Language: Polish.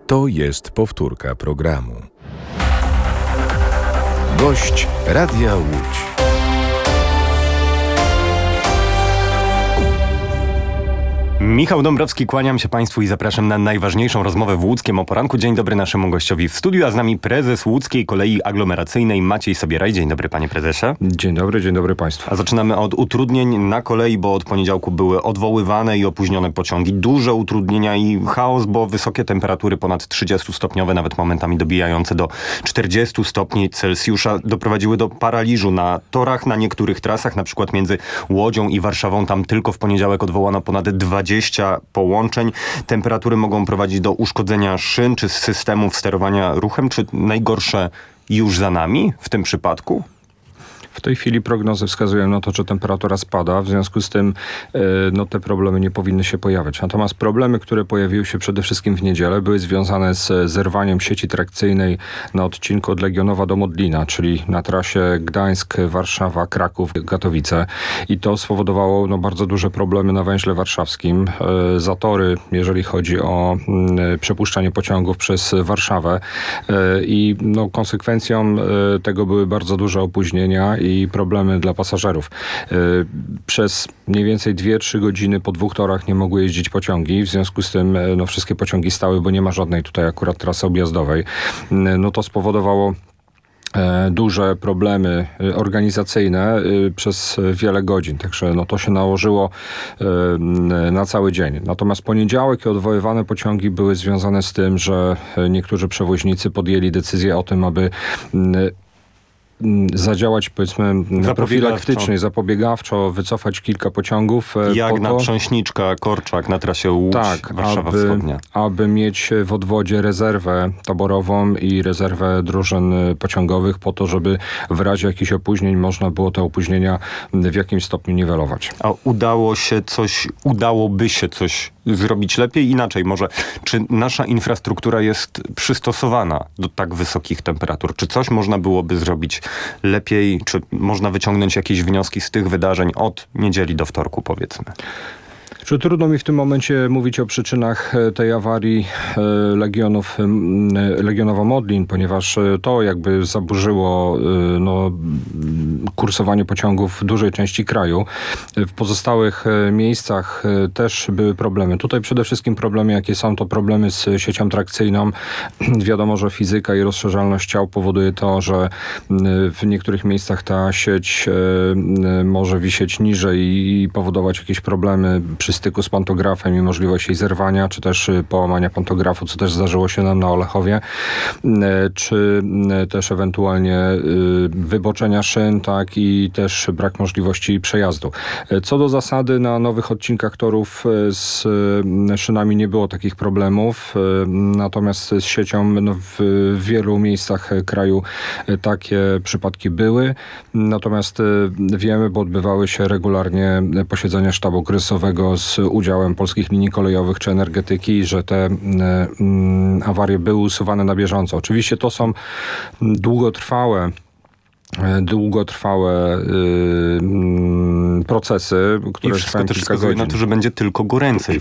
To jest powtórka programu. Gość Radia Łódź. Michał Dąbrowski, kłaniam się Państwu i zapraszam na najważniejszą rozmowę w łódzkiem o poranku. Dzień dobry naszemu gościowi w studiu, a z nami prezes Łódzkiej Kolei Aglomeracyjnej Maciej Sobieraj. Dzień dobry, panie prezesie. Dzień dobry Państwu. A zaczynamy od utrudnień na kolei, bo od poniedziałku były odwoływane i opóźnione pociągi. Duże utrudnienia i chaos, bo wysokie temperatury ponad 30-stopniowe, nawet momentami dobijające do 40 stopni Celsjusza, doprowadziły do paraliżu na torach, na niektórych trasach, na przykład między Łodzią i Warszawą. Tam tylko w poniedziałek odwołano ponad 20 połączeń. Temperatury mogą prowadzić do uszkodzenia szyn czy systemów sterowania ruchem. Czy najgorsze już za nami w tym przypadku? W tej chwili prognozy wskazują na to, że temperatura spada, w związku z tym te problemy nie powinny się pojawiać. Natomiast problemy, które pojawiły się przede wszystkim w niedzielę, były związane z zerwaniem sieci trakcyjnej na odcinku od Legionowa do Modlina, czyli na trasie Gdańsk, Warszawa, Kraków, Katowice. I to spowodowało bardzo duże problemy na węźle warszawskim. Zatory, jeżeli chodzi o przepuszczanie pociągów przez Warszawę. I konsekwencją tego były bardzo duże opóźnienia i problemy dla pasażerów. Przez mniej więcej 2-3 godziny po 2 torach nie mogły jeździć pociągi. W związku z tym wszystkie pociągi stały, bo nie ma żadnej tutaj akurat trasy objazdowej. To spowodowało duże problemy organizacyjne przez wiele godzin. Także to się nałożyło na cały dzień. Natomiast poniedziałek i odwoływane pociągi były związane z tym, że niektórzy przewoźnicy podjęli decyzję o tym, aby zadziałać, powiedzmy, profilaktycznie, zapobiegawczo, wycofać kilka pociągów. Jak na Trząśniczka, Korczak na trasie Łódź, Warszawa Wschodnia. Aby mieć w odwodzie rezerwę taborową i rezerwę drużyn pociągowych po to, żeby w razie jakichś opóźnień można było te opóźnienia w jakimś stopniu niwelować. A udałoby się coś zrobić lepiej? Inaczej może, czy nasza infrastruktura jest przystosowana do tak wysokich temperatur? Czy coś można byłoby zrobić lepiej? Czy można wyciągnąć jakieś wnioski z tych wydarzeń od niedzieli do wtorku, powiedzmy? Trudno mi w tym momencie mówić o przyczynach tej awarii Legionowo-Modlin, ponieważ to jakby zaburzyło kursowanie pociągów w dużej części kraju. W pozostałych miejscach też były problemy. Tutaj przede wszystkim problemy, jakie są, to problemy z siecią trakcyjną. Wiadomo, że fizyka i rozszerzalność ciał powoduje to, że w niektórych miejscach ta sieć może wisieć niżej i powodować jakieś problemy przy styku z pantografem i możliwość jej zerwania, czy też połamania pantografu, co też zdarzyło się nam na Olechowie, czy też ewentualnie wyboczenia szyn, tak, i też brak możliwości przejazdu. Co do zasady, na nowych odcinkach torów z szynami nie było takich problemów, natomiast z siecią w wielu miejscach kraju takie przypadki były, natomiast wiemy, bo odbywały się regularnie posiedzenia sztabu kryzysowego z udziałem polskich linii kolejowych czy energetyki, że te awarie były usuwane na bieżąco. Oczywiście to są długotrwałe procesy, które i wszystko też wskazuje na to, że będzie tylko goręcej